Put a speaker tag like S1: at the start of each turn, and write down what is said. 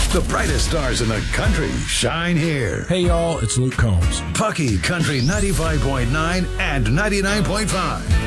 S1: The brightest stars in the country shine here.
S2: Hey, y'all, it's Luke Combs.
S1: Pucky Country 95.9 and 99.5.